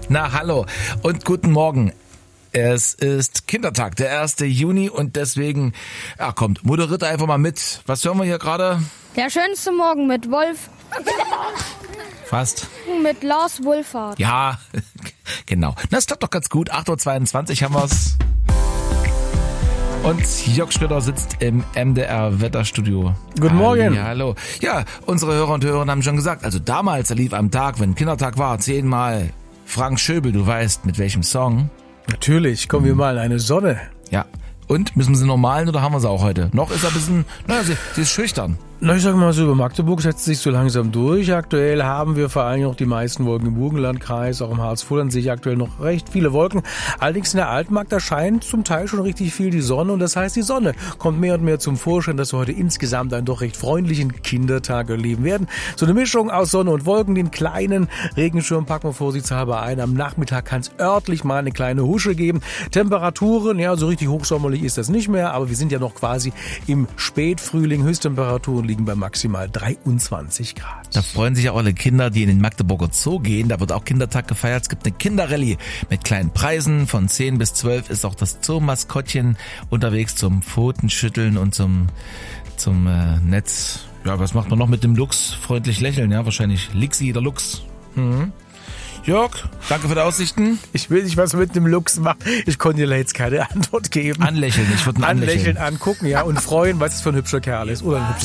Na, hallo und guten Morgen. Es ist Kindertag, der 1. Juni und deswegen, kommt, moderiert einfach mal mit. Was hören wir hier gerade? Der schönste Morgen mit Wolf. Fast. Mit Lars Wohlfahrt. Ja, genau. Das klappt doch ganz gut. 8.22 Uhr haben wir's. Und Jörg Schröder sitzt im MDR-Wetterstudio. Guten Morgen. Hallo. Ja, unsere Hörer und Hörerinnen haben schon gesagt, also damals, lief am Tag, wenn Kindertag war, 10-mal Frank Schöbel, du weißt, mit welchem Song? Natürlich, kommen wir mal in eine Sonne. Ja. Und, müssen wir sie noch malen oder haben wir sie auch heute? Noch ist er ein bisschen, sie ist schüchtern. Na, ich sag mal so, über Magdeburg setzt sich so langsam durch. Aktuell haben wir vor allem noch die meisten Wolken im Burgenlandkreis, auch im Harzfuhlern sehe ich aktuell noch recht viele Wolken. Allerdings in der Altmark, da scheint zum Teil schon richtig viel die Sonne und das heißt, die Sonne kommt mehr und mehr zum Vorschein, dass wir heute insgesamt einen doch recht freundlichen Kindertag erleben werden. So eine Mischung aus Sonne und Wolken, den kleinen Regenschirm packen wir vorsichtshalber ein. Am Nachmittag kann es örtlich mal eine kleine Husche geben. Temperaturen, ja, so richtig hochsommerlich ist das nicht mehr, aber wir sind ja noch quasi im Spätfrühling. Höchsttemperaturen liegen bei maximal 23 Grad. Da freuen sich auch alle Kinder, die in den Magdeburger Zoo gehen. Da wird auch Kindertag gefeiert. Es gibt eine Kinderrallye mit kleinen Preisen. Von 10 bis 12 ist auch das Zoo-Maskottchen unterwegs zum Pfotenschütteln und zum Netz. Ja, was macht man noch mit dem Lux? Freundlich lächeln, ja, wahrscheinlich Lixi oder Lux. Jörg, danke für die Aussichten. Ich will nicht, was mit dem Lux machen. Ich konnte dir jetzt keine Antwort geben. Anlächeln, ich würde ihn anlächeln. Anlächeln, angucken, ja, und freuen, was es für ein hübscher Kerl ist. Oder ein hübsches